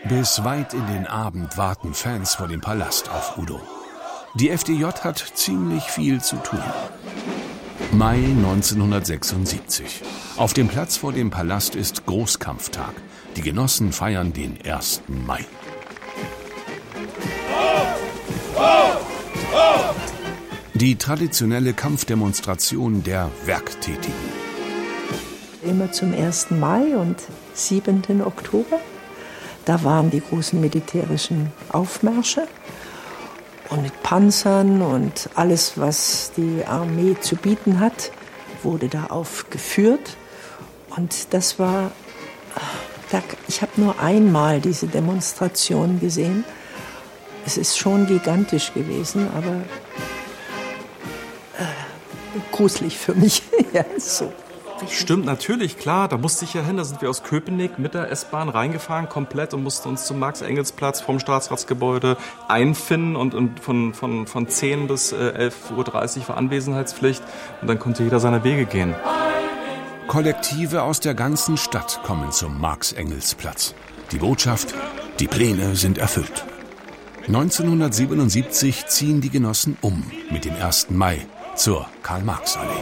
Bis weit in den Abend warten Fans vor dem Palast auf Udo. Die FDJ hat ziemlich viel zu tun. Mai 1976. Auf dem Platz vor dem Palast ist Großkampftag. Die Genossen feiern den 1. Mai. Die traditionelle Kampfdemonstration der Werktätigen. Immer zum 1. Mai und 7. Oktober. Da waren die großen militärischen Aufmärsche. Und mit Panzern und alles, was die Armee zu bieten hat, wurde da aufgeführt. Und das war, ich habe nur einmal diese Demonstration gesehen. Es ist schon gigantisch gewesen, aber gruselig für mich. Ja, so. Stimmt, natürlich, klar. Da musste ich ja hin. Da sind wir aus Köpenick mit der S-Bahn reingefahren, komplett, und mussten uns zum Max-Engels-Platz vom Staatsratsgebäude einfinden. Und von 10 bis 11.30 Uhr war Anwesenheitspflicht. Und dann konnte jeder seine Wege gehen. Kollektive aus der ganzen Stadt kommen zum Max-Engels-Platz. Die Botschaft: die Pläne sind erfüllt. 1977 ziehen die Genossen um mit dem 1. Mai zur Karl-Marx-Allee.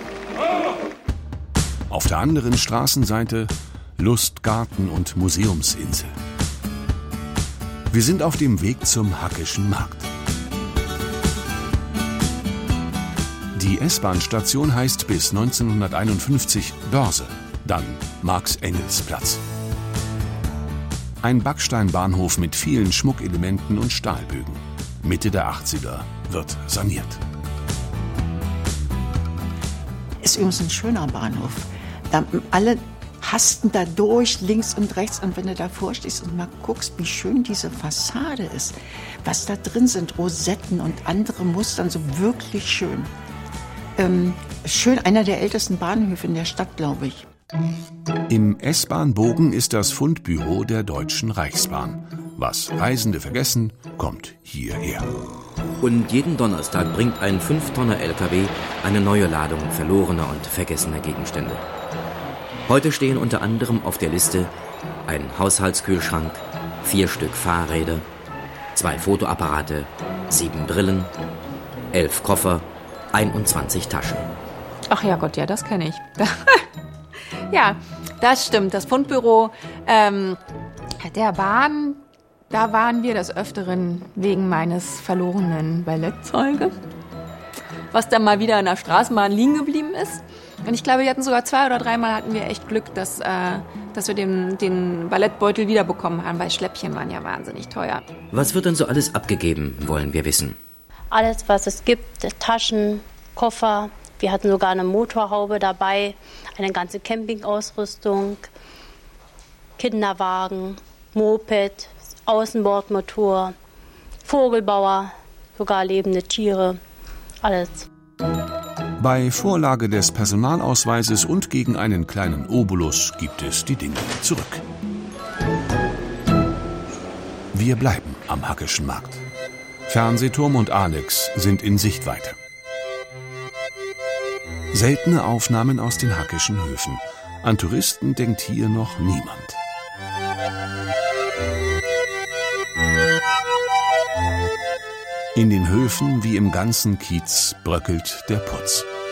Auf der anderen Straßenseite Lustgarten und Museumsinsel. Wir sind auf dem Weg zum Hackischen Markt. Die S-Bahn-Station heißt bis 1951 Börse, dann Marx-Engels-Platz. Ein Backsteinbahnhof mit vielen Schmuckelementen und Stahlbögen. Mitte der 80er wird saniert. Ist übrigens ein schöner Bahnhof. Da alle hasten da durch, links und rechts. Und wenn du davor stehst und mal guckst, wie schön diese Fassade ist, was da drin sind, Rosetten und andere Mustern, so wirklich schön. Schön, einer der ältesten Bahnhöfe in der Stadt, glaube ich. Im S-Bahn-Bogen ist das Fundbüro der Deutschen Reichsbahn. Was Reisende vergessen, kommt hierher. Und jeden Donnerstag bringt ein 5-Tonner-LKW eine neue Ladung verlorener und vergessener Gegenstände. Heute stehen unter anderem auf der Liste ein Haushaltskühlschrank, 4 Stück Fahrräder, 2 Fotoapparate, 7 Brillen, 11 Koffer, 21 Taschen. Ach ja Gott, ja, das kenne ich. Ja, das stimmt. Das Fundbüro der Bahn, da waren wir des Öfteren wegen meines verlorenen Ballettzeuges, was dann mal wieder in der Straßenbahn liegen geblieben ist. Und ich glaube, wir hatten sogar 2 oder 3 Mal hatten wir echt Glück, dass wir den Ballettbeutel wiederbekommen haben, weil Schläppchen waren ja wahnsinnig teuer. Was wird denn so alles abgegeben, wollen wir wissen. Alles, was es gibt, Taschen, Koffer. Wir hatten sogar eine Motorhaube dabei, eine ganze Campingausrüstung, Kinderwagen, Moped, Außenbordmotor, Vogelbauer, sogar lebende Tiere, alles. Bei Vorlage des Personalausweises und gegen einen kleinen Obolus gibt es die Dinge zurück. Wir bleiben am Hackischen Markt. Fernsehturm und Alex sind in Sichtweite. Seltene Aufnahmen aus den Hackischen Höfen. An Touristen denkt hier noch niemand. In den Höfen wie im ganzen Kiez bröckelt der Putz.